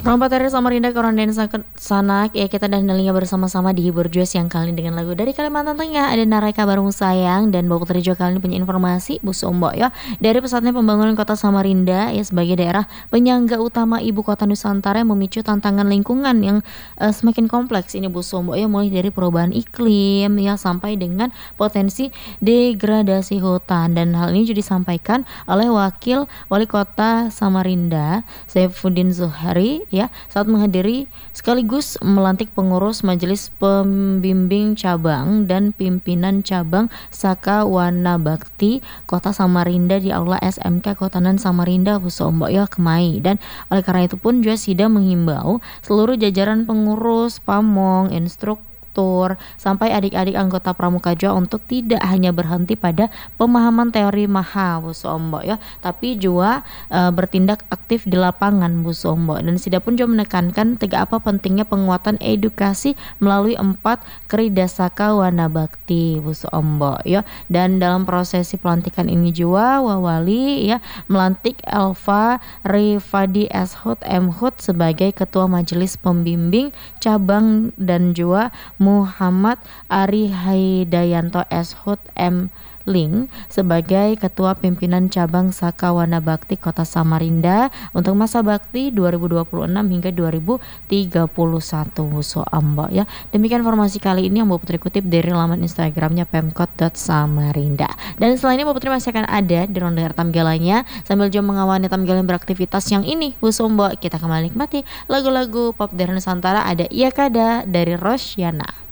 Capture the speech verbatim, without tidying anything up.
Rompat dari Samarinda ke Ronden Sak- Sanak, ya kita dan Dalinya bersama-sama dihibur juga siang kali dengan lagu dari Kalimantan Tengah. Ada Narai Kabarmu Sayang dan Bapak Putri juga kali ini punya informasi Bu Sombo ya dari pesatnya pembangunan kota Samarinda ya sebagai daerah penyangga utama ibu kota Nusantara yang memicu tantangan lingkungan yang eh, semakin kompleks ini Bu Sombo ya, mulai dari perubahan iklim ya sampai dengan potensi degradasi hutan. Dan hal ini juga disampaikan oleh Wakil Wali Kota Samarinda Saifuddin Zuhari ya saat menghadiri sekaligus melantik pengurus Majelis Pembimbing Cabang dan pimpinan cabang Saka Wana Bakti Kota Samarinda di Aula S M K Kotanan Samarinda Busombo ya Kemai. Dan oleh karena itu pun juga Sida menghimbau seluruh jajaran pengurus, pamong, instruktur sampai adik-adik anggota pramuka Jawa untuk tidak hanya berhenti pada pemahaman teori maha Bu Sombo ya, tapi juga e, bertindak aktif di lapangan Bu Sombo. Dan Sida pun juga menekankan tiga apa pentingnya penguatan edukasi melalui empat Kridasaka Wana Bakti Bu Sombo ya. Dan dalam prosesi pelantikan ini juga Wawali ya melantik Elva Rifadi S Hud M Hud sebagai ketua majelis pembimbing cabang dan juga Muhammad Ari Haidayanto S Hud M Ling sebagai Ketua Pimpinan Cabang Saka Wana Bakti Kota Samarinda untuk masa bakti dua ribu dua puluh enam hingga dua ribu tiga puluh satu So Ambo ya. Demikian informasi kali ini yang Mbak Putri kutip dari laman Instagramnya pemkot dot samarinda. Dan selain ini Mbak Putri masih akan ada di ronde tamgalannya sambil juga mengawani tamgalan beraktivitas yang ini Bu Sombo. Kita kembali nikmati lagu-lagu pop dari Nusantara. Ada Iya Kada dari Rosyana.